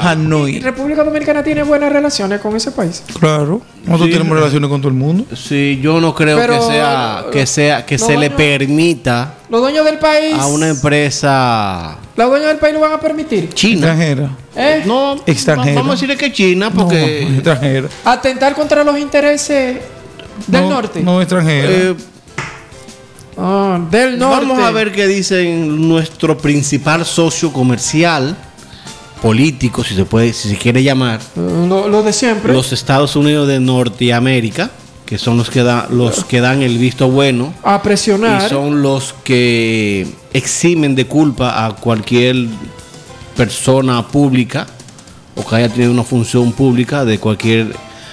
Hanoi. ¿República Dominicana tiene buenas relaciones con ese país? Claro, nosotros tenemos relaciones con todo el mundo. Sí, yo no creo que se le permita los dueños del país a una empresa. ¿Los dueños del país lo van a permitir? China. Extranjera. No, extranjera. Vamos a decirle que China, porque. No, extranjera. Atentar contra los intereses del norte. No, extranjera. Del norte. Vamos a ver qué dicen nuestro principal socio comercial, político, si se quiere llamar. Lo de siempre. Los Estados Unidos de Norteamérica, que son los que dan el visto bueno a presionar, y son los que eximen de culpa a cualquier persona pública o que haya tenido una función pública de cualquier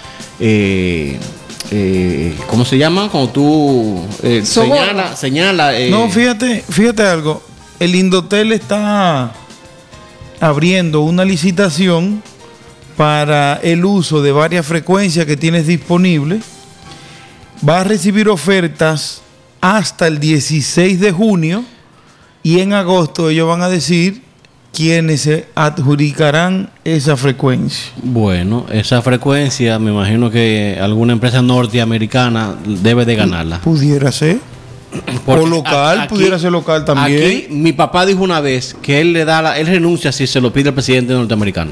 ¿cómo se llama? Cuando tú señala no, fíjate algo. El Indotel está abriendo una licitación para el uso de varias frecuencias que tienes disponibles. Va a recibir ofertas hasta el 16 de junio y en agosto ellos van a decir quiénes se adjudicarán esa frecuencia. Bueno, esa frecuencia me imagino que alguna empresa norteamericana debe de ganarla. Pudiera ser. Porque o local, pudiera ser local también. Aquí mi papá dijo una vez que él él renuncia si se lo pide el presidente norteamericano.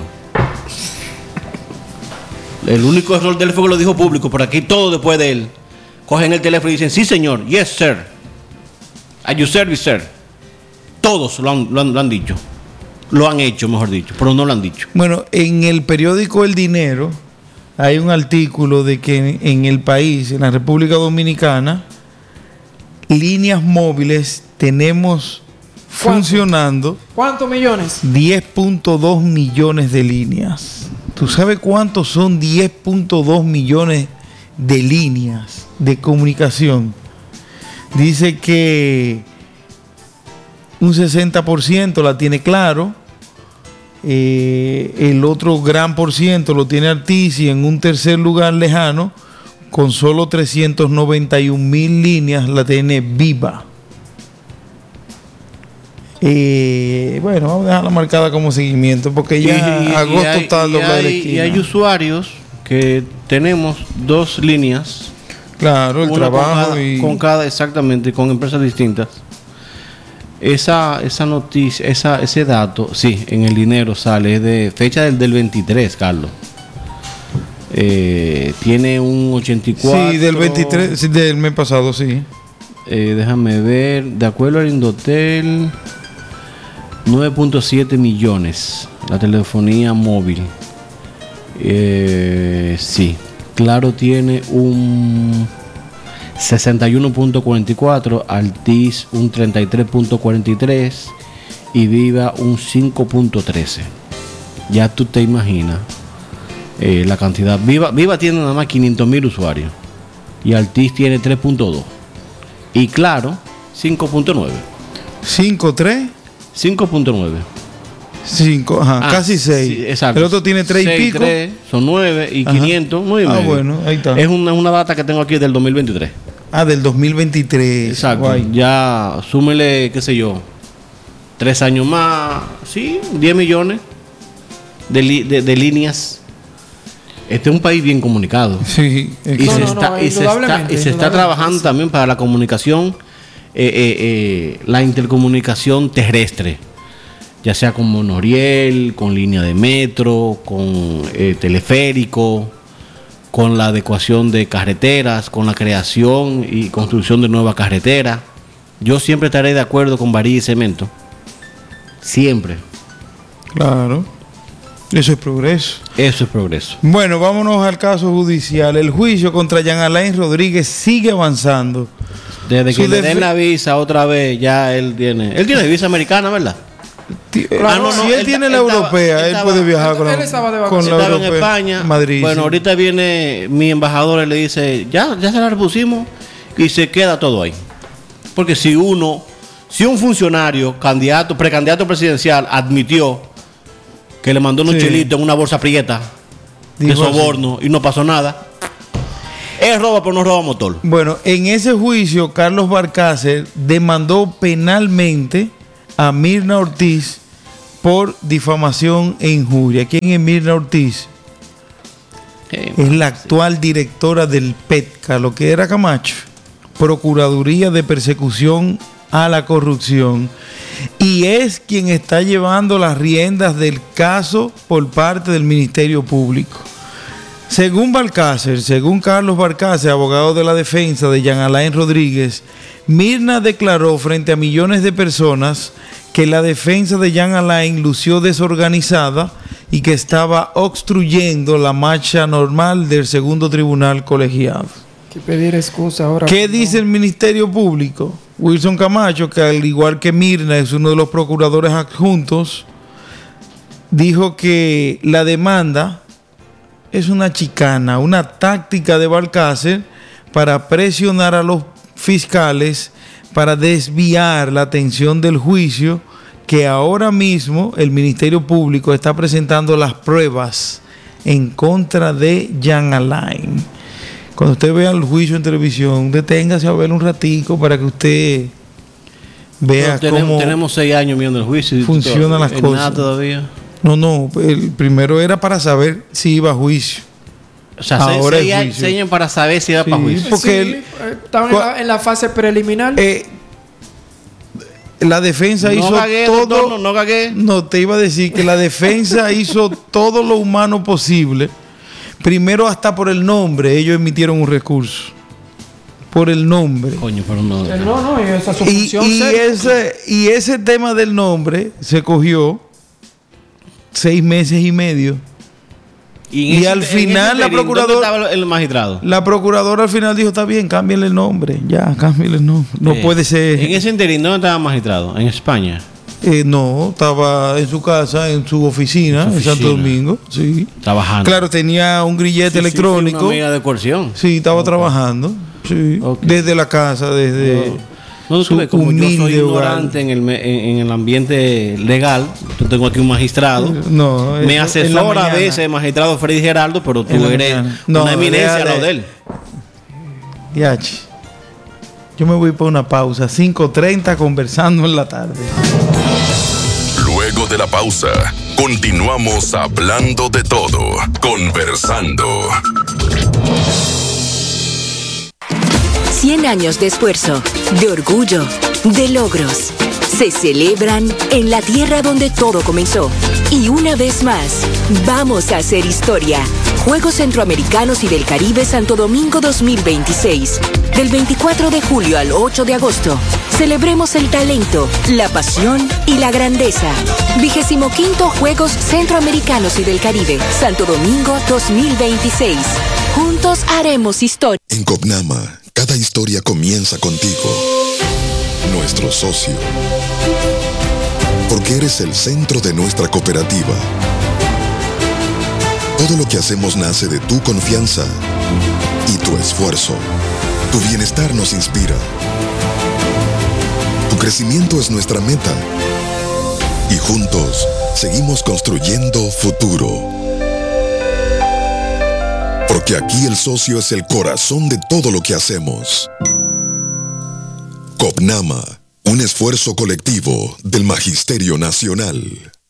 El único error de él fue que lo dijo público, pero aquí todo después de él. Cogen el teléfono y dicen, sí señor, yes sir. Are you service, sir? Todos lo han dicho. Lo han hecho, mejor dicho, pero no lo han dicho. Bueno, en el periódico El Dinero hay un artículo de que en el país, en la República Dominicana, líneas móviles tenemos funcionando. ¿Cuántos millones? 10.2 millones de líneas. ¿Tú sabes cuántos son 10.2 millones de líneas de comunicación? Dice que un 60% la tiene Claro, el otro gran por ciento lo tiene Altiz y en un tercer lugar lejano, con solo 391,000 líneas, la tiene Viva. Bueno, vamos a dejarla marcada como seguimiento porque ya agosto está al doblar de la esquina. Y hay usuarios que tenemos dos líneas. Claro, el trabajo con cada exactamente, con empresas distintas. Esa noticia, ese dato, sí, en El Dinero sale, es de fecha del 23, Carlos. Tiene un 84. Sí, del 23, sí, del mes pasado, sí. Déjame ver, de acuerdo al Indotel, 9.7 millones la telefonía móvil. Sí, Claro tiene un 61.44, Altiz un 33.43 y Viva un 5.13. Ya tú te imaginas la cantidad. Viva tiene nada más 500,000 usuarios y Altiz tiene 3.2 y Claro 5.9. 5.3 5.9. 5, casi 6. Sí, exacto. El otro tiene 3 y pico. 3, son 9 y 500, 9. Bueno, ahí está. Es una data que tengo aquí del 2023. Del 2023. Exacto. Guay. Ya súmele, qué sé yo, 3 años más, sí, 10 millones de líneas. Este es un país bien comunicado. Sí, y se está trabajando también para la comunicación, la intercomunicación terrestre, ya sea con monorriel, con línea de metro, con teleférico, con la adecuación de carreteras, con la creación y construcción de nuevas carreteras. Yo siempre estaré de acuerdo con varilla y cemento. Siempre. Claro. Eso es progreso. Eso es progreso. Bueno, vámonos al caso judicial. El juicio contra Jean Alain Rodríguez sigue avanzando. Desde que le den la visa otra vez, ya él tiene visa americana, ¿verdad? Si él tiene la europea, él puede viajar con la europea en España. Madrid. Bueno, ahorita viene mi embajador y le dice, ya se la repusimos y se queda todo ahí. Porque si un funcionario, precandidato presidencial, admitió que le mandó unos chelitos en una bolsa prieta de soborno y no pasó nada, es roba pero no roba motor. Bueno, en ese juicio, Carlos Barcácer demandó penalmente a Mirna Ortiz por difamación e injuria. ¿Quién es Mirna Ortiz? Es la actual directora del PETCA, lo que era Camacho, Procuraduría de Persecución a la Corrupción, y es quien está llevando las riendas del caso por parte del Ministerio Público. Según Carlos Balcácer, abogado de la defensa de Jean Alain Rodríguez, Mirna declaró frente a millones de personas que la defensa de Jean Alain lució desorganizada y que estaba obstruyendo la marcha normal del segundo tribunal colegiado. Que pedir excusa ahora. ¿Qué dice el Ministerio Público? Wilson Camacho, que al igual que Mirna es uno de los procuradores adjuntos, dijo que la demanda es una chicana, una táctica de Balcácer para presionar a los fiscales para desviar la atención del juicio, que ahora mismo el Ministerio Público está presentando las pruebas en contra de Jean Alain. Cuando usted vea el juicio en televisión, deténgase a ver un ratico para que usted vea cómo tenemos 6 años viendo el juicio y funcionan las cosas. Nada todavía. No, el primero era para saber si iba a juicio. O sea, ahora 6 años para saber si iba para juicio. Porque estaban en la fase preliminar. La defensa hizo todo. No, te iba a decir que la defensa hizo todo lo humano posible. Primero, hasta por el nombre, ellos emitieron un recurso. Por el nombre. Coño, pero no. No, y esa es su función. Y ese tema del nombre se cogió 6 meses y medio. Y al final la procuradora. ¿Dónde estaba el magistrado? La procuradora al final dijo: está bien, cámbienle el nombre. Ya, cámbienle el nombre. No puede ser. En ese interín, ¿dónde estaba el magistrado? ¿En España? No, estaba en su casa, en su oficina, en Santo Domingo. Sí. Trabajando. Claro, tenía un grillete electrónico. Una amiga de coerción. Sí, estaba trabajando. Sí. Desde la casa, desde. Como yo soy ignorante en el ambiente legal, yo tengo aquí un magistrado. Me asesora a veces el magistrado Freddy Geraldo, pero tú eres una eminencia lo de él. Yachi. Yo me voy por una pausa, 5:30 conversando en la tarde. Luego de la pausa, continuamos hablando de todo, conversando. 100 años de esfuerzo, de orgullo, de logros. Se celebran en la tierra donde todo comenzó. Y una vez más, vamos a hacer historia. Juegos Centroamericanos y del Caribe Santo Domingo 2026. Del 24 de julio al 8 de agosto. Celebremos el talento, la pasión y la grandeza. 25º Juegos Centroamericanos y del Caribe Santo Domingo 2026. Juntos haremos historia. En Copnama, cada historia comienza contigo, nuestro socio. Porque eres el centro de nuestra cooperativa. Todo lo que hacemos nace de tu confianza y tu esfuerzo. Tu bienestar nos inspira. Tu crecimiento es nuestra meta. Y juntos seguimos construyendo futuro. Porque aquí el socio es el corazón de todo lo que hacemos. Copnama, un esfuerzo colectivo del Magisterio Nacional.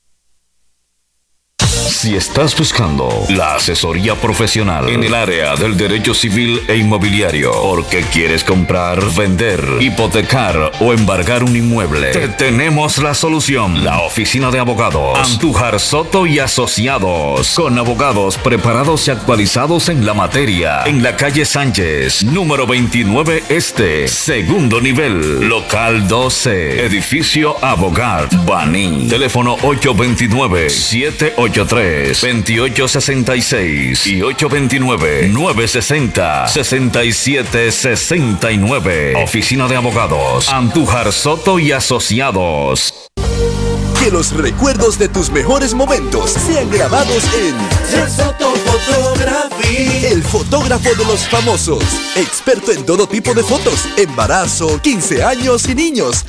Si estás buscando la asesoría profesional en el área del derecho civil e inmobiliario, porque quieres comprar, vender, hipotecar o embargar un inmueble, te tenemos la solución. La oficina de abogados Andújar Soto y Asociados, con abogados preparados y actualizados en la materia, en la calle Sánchez, número 29 Este, segundo nivel, local 12, edificio Abogat, Baní. Teléfono 829-783-2866 y 829-960-6769. Oficina de Abogados Andújar Soto y Asociados. Que los recuerdos de tus mejores momentos sean grabados en Soto Photography, el fotógrafo de los famosos, experto en todo tipo de fotos, embarazo, 15 años y niños,